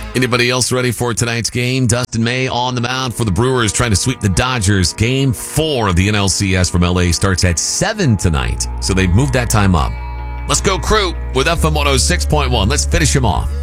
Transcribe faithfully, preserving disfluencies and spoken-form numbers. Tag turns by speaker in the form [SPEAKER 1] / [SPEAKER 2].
[SPEAKER 1] Anybody else ready for tonight's game? Dustin May on the mound for the Brewers, trying to sweep the Dodgers. Game four of the N L C S from L A starts at seven tonight, so they've moved that time up. Let's go, Crew, with F M one oh six point one. Let's finish him off.